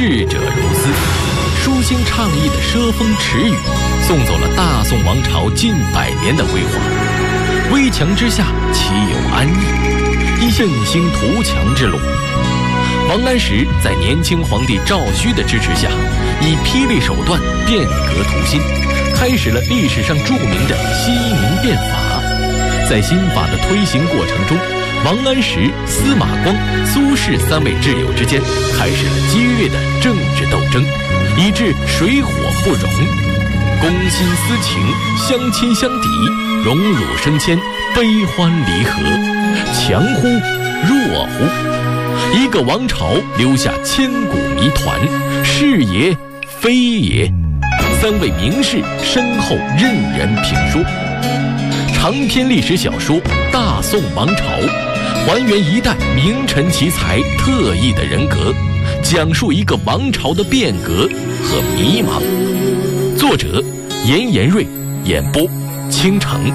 逝者如斯。舒心畅意的奢风驰语，送走了大宋王朝近100年的辉煌。危墙之下，岂有安逸？一振兴图强之路。王安石在年轻皇帝赵顼的支持下，以霹雳手段变革图新，开始了历史上著名的西宁变法。在新法的推行过程中，王安石、司马光、苏轼3位挚友之间开始了激烈的政治斗争，以致水火不容，公心私情，相亲相抵，荣辱升迁，悲欢离合，强乎弱乎。一个王朝留下千古谜团，是也非也。3位名士身后任人评说。长篇历史小说《大宋王朝》，还原一代名臣奇才特异的人格，讲述一个王朝的变革和迷茫。作者严延瑞，演播倾城。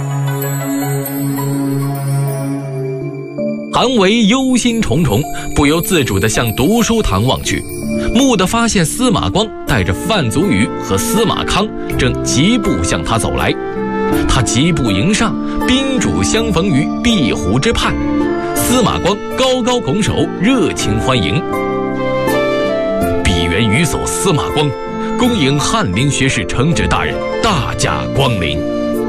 韩维忧心忡忡，不由自主地向读书堂望去，蓦地发现司马光带着范祖禹和司马康正疾步向他走来。他疾步迎上，宾主相逢于壁湖之畔。司马光高高拱手，热情欢迎。鄙原愚叟司马光，恭迎翰林学士承旨大人大驾光临。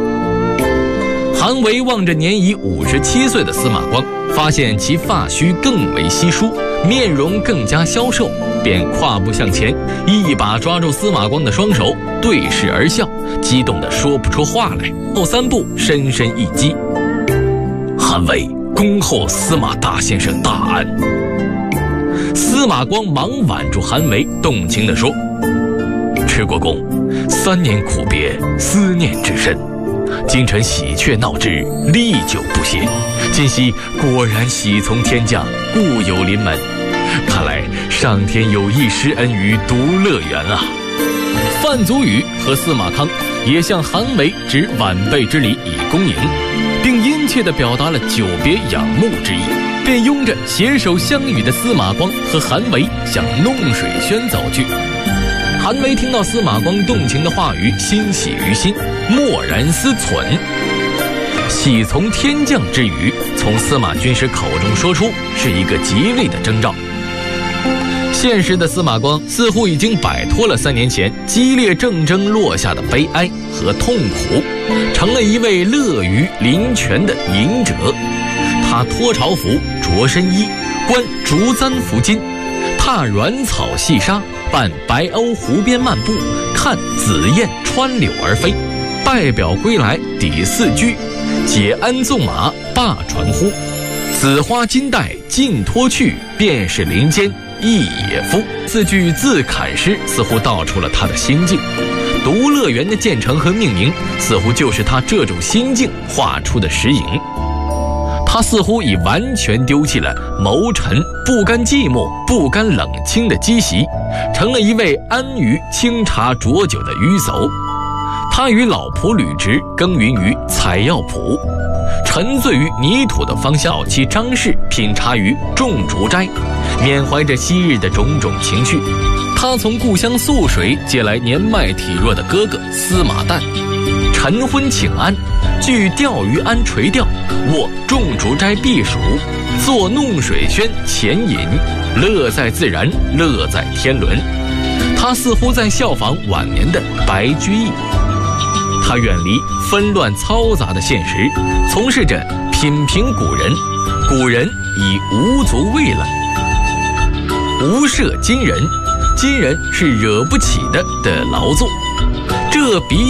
韩维望着年已57岁的司马光，发现其发须更为稀疏，面容更加消瘦，便跨步向前，一把抓住司马光的双手，对视而笑，激动得说不出话来。后3步深深一击。韩维恭候司马大先生大安。司马光忙挽住韩维，动情地说：持国公，3年苦别，思念之深，今臣喜鹊闹之，历久不歇。今夕果然喜从天降，故有临门。看来上天有意施恩于独乐园啊！范祖禹和司马康也向韩维致晚辈之礼以恭迎，并殷切地表达了久别仰慕之意，便拥着携手相与的司马光和韩维向弄水轩走去。韩维听到司马光动情的话语，欣喜于心，默然思忖。喜从天降之语从司马军师口中说出，是一个吉利的征兆。现实的司马光似乎已经摆脱了3年前激烈政争落下的悲哀和痛苦，成了一位乐于林泉的隐者。他脱朝服，着深衣，观竹簪拂巾，踏软草细沙，伴白鸥湖边漫步，看紫燕穿柳而飞。拜表归来，抵4居，解鞍纵马，罢船呼。紫花金带尽脱去，便是林间一野夫。4句自砍诗似乎道出了他的心境。独乐园的建成和命名，似乎就是他这种心境画出的实影。他似乎已完全丢弃了谋臣不甘寂寞、不甘冷清的积习，成了一位安于清茶浊酒的愚叟。他与老仆吕直耕耘于采药圃，沉醉于泥土的芳香，其张氏品茶于种竹斋，缅怀着昔日的种种情绪。他从故乡涑水借来年迈体弱的哥哥司马旦，晨昏请安，据钓鱼鞍垂钓，卧种竹斋避暑，坐弄水轩浅饮，乐在自然，乐在天伦。他似乎在效仿晚年的白居易。他远离纷乱嘈杂的现实，从事着品评古人，古人已无足畏了。无涉今人，今人是惹不起的劳作。这比